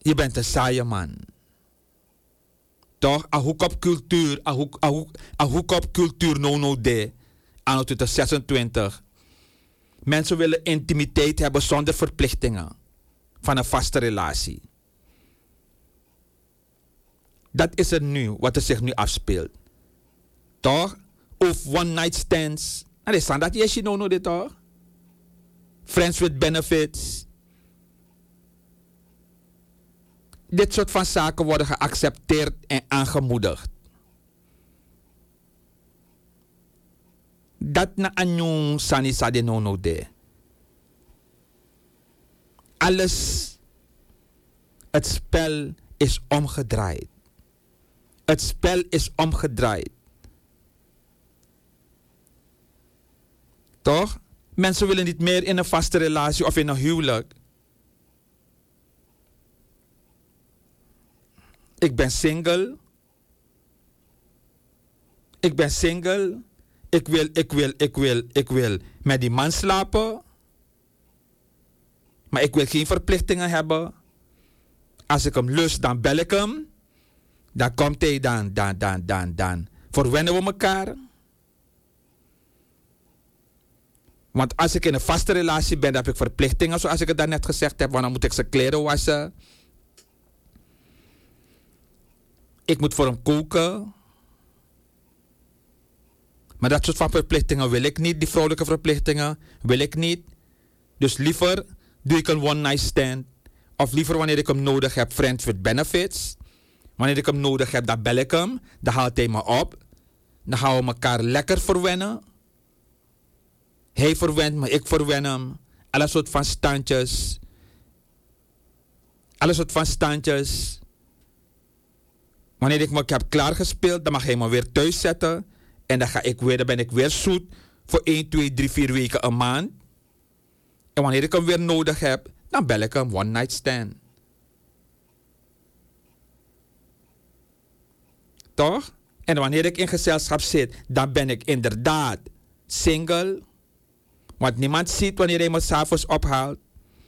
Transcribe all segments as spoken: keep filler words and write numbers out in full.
Je bent een saaie man. Toch? Ahoek op cultuur, ahoek, ahoek, ahoek op cultuur no no de. Anno twintig zesentwintig. Mensen willen intimiteit hebben zonder verplichtingen. Van een vaste relatie. Dat is er nu, wat er zich nu afspeelt. Toch? Of one night stands. En is dat yes, no no dit toch? Friends with benefits. Dit soort van zaken worden geaccepteerd en aangemoedigd. Dat na anjong sani sade no no de. Alles, het spel is omgedraaid. Het spel is omgedraaid. Toch? Mensen willen niet meer in een vaste relatie of in een huwelijk. Ik ben single. Ik ben single. Ik wil, ik wil, ik wil, ik wil met die man slapen. Maar ik wil geen verplichtingen hebben. Als ik hem lust, dan bel ik hem. Dan komt hij, dan, dan, dan, dan, dan. Verwennen we elkaar. Want als ik in een vaste relatie ben, dan heb ik verplichtingen, zoals ik het daarnet gezegd heb. Want dan moet ik zijn kleren wassen. Ik moet voor hem koken. Maar dat soort van verplichtingen wil ik niet. Die vrolijke verplichtingen wil ik niet. Dus liever doe ik een one night stand. Of liever wanneer ik hem nodig heb, friends with benefits. Wanneer ik hem nodig heb, dan bel ik hem. Dan haalt hij me op. Dan gaan we elkaar lekker verwennen. Hij verwent me, ik verwen hem. Alle soort van standjes. Alle soort van standjes. Wanneer ik me heb klaargespeeld, dan mag hij me weer thuis zetten. En dan, ga ik weer, dan ben ik weer zoet voor één, twee, drie, vier weken een maand. En wanneer ik hem weer nodig heb, dan bel ik hem one night stand. Toch? En wanneer ik in gezelschap zit, dan ben ik inderdaad single. Want niemand ziet wanneer hij me 's avonds ophaalt.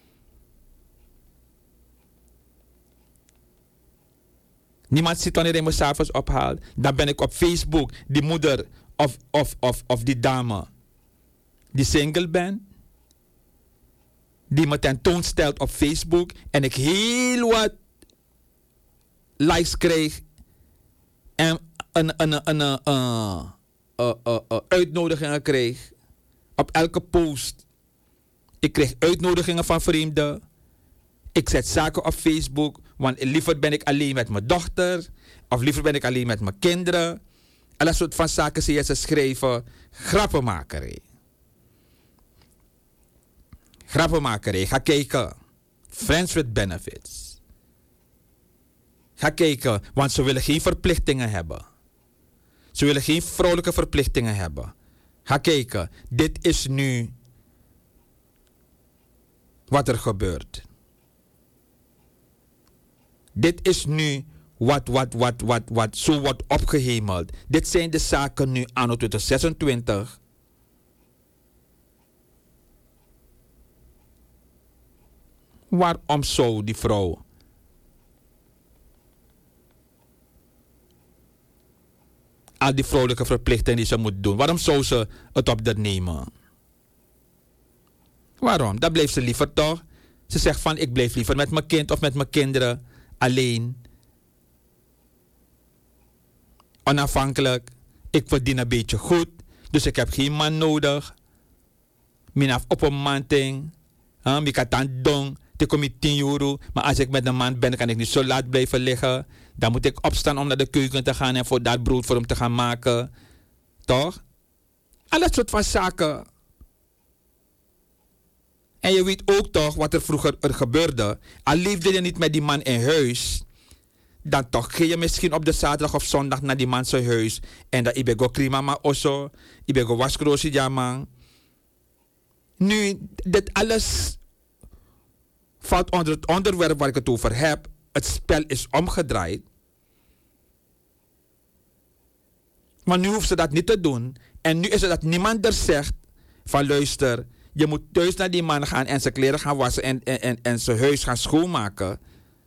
Niemand ziet wanneer hij me 's avonds ophaalt. Dan ben ik op Facebook die moeder of, of, of, of die dame die single ben. Die me tentoonstelt op Facebook. En ik heel wat likes kreeg. En een, een, een, een, een, een, een, een, een uitnodigingen kreeg. Op elke post. Ik kreeg uitnodigingen van vreemden. Ik zet zaken op Facebook. Want liever ben ik alleen met mijn dochter. Of liever ben ik alleen met mijn kinderen. Alle soort van zaken zie je ze schrijven. Grappenmakerij. Grappenmakerij. Ga kijken. Friends with benefits. Ga kijken. Want ze willen geen verplichtingen hebben. Ze willen geen vrolijke verplichtingen hebben. Ga kijken. Dit is nu wat er gebeurt. Dit is nu wat, wat, wat, wat, wat, zo wordt opgehemeld. Dit zijn de zaken nu anno twintig zesentwintig. Waarom zou die vrouw al die vrolijke verplichtingen die ze moet doen, waarom zou ze het op haar nemen? Waarom? Dan blijft ze liever toch. Ze zegt van ik blijf liever met mijn kind of met mijn kinderen alleen. Onafhankelijk. Ik verdien een beetje goed. Dus ik heb geen man nodig. Minaf op een man ting. Ik kan dan dong. Ik kom met tien euro. Maar als ik met een man ben, kan ik niet zo laat blijven liggen. Dan moet ik opstaan om naar de keuken te gaan en voor dat brood voor hem te gaan maken. Toch? Al dat soort van zaken. En je weet ook toch wat er vroeger er gebeurde. Al leefde je niet met die man in huis. Dan toch ga je misschien op de zaterdag of zondag naar die man zijn huis. En dan ibe go krima ma osso. Ibe go waskrosi jamang. Nu, dit alles valt onder het onderwerp waar ik het over heb. Het spel is omgedraaid. Maar nu hoeft ze dat niet te doen. En nu is het dat niemand er zegt van luister, je moet thuis naar die man gaan en zijn kleren gaan wassen en, en, en, en zijn huis gaan schoonmaken.